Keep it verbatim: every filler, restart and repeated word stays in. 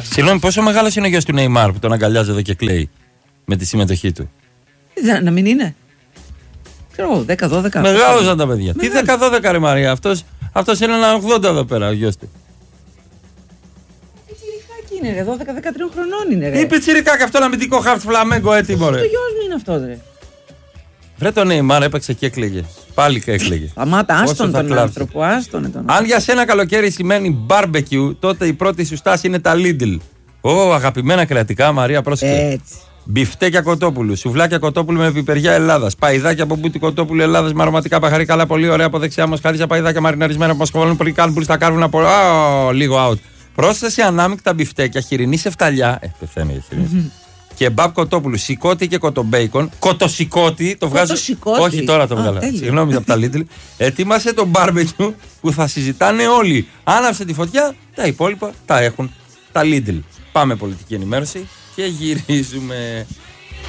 Συγγνώμη, πόσο μεγάλο είναι ο γιος του Νεϊμάρ που τον αγκαλιάζει εδώ και κλαίει με τη συμμετοχή του? Να, να μην είναι. Ξέρω, δέκα δώδεκα. Μεγάλωσαν τα παιδιά. Τι δέκα δώδεκα ρε Μαρία, αυτός, αυτός είναι ένα ογδόντα εδώ πέρα ο γιος του. Είναι ρε, δώδεκα δεκατρία χρονών είναι ρε. Τι πιτσιρικά και αυτό ένα αμυντικό χαρτ φλαμέγκο έτοιμο ρε. Το γιος μου είναι αυτό ρε. Βρε τον Νεϊμάρ έπαιξε και έκλαιγε. Πάλι και έκλαιγε. Σταμάτα, άστον τον άνθρωπο, άστον τον. Αν για σένα καλοκαίρι σημαίνει barbecue, τότε η πρώτη σου στάση είναι τα Lidl. Ω, αγαπημένα κρεατικά, Μαρία, πρόσεχε. Έτσι. Μπιφτέκια κοτόπουλου, σουβλάκια κοτόπουλου με πιπεριά Ελλάδα, παϊδάκια από μπούτι κοτόπουλου Ελλάδα με αρωματικά παχαρικά, αλλά πολύ ωραία από δεξιά μα, χάρια παϊδάκια μαριναρισμένα που μα κοβαλούν πολύ κάλμπουλ στα κάρβουνα από. Oh, λίγο out. Πρόσθεσε ανάμεικτα μπιφτέκια, χοιρινή σε φταλιά. Ε, πεθαίνει η χοιρινή. Και μπαμπ κοτόπουλου, σηκώτη και κοτομπέικον. Κοτοσηκώτη, το βγάζω. Όχι, τώρα το βγάλα. Συγγνώμη από τα Lidl. Ετοίμασε το barbecue που θα συζητάνε όλοι. Άναψε τη φωτιά, τα υπόλοιπα τα έχουν τα Lidl. Πάμε πολιτική ενημέρωση και γυρίζουμε.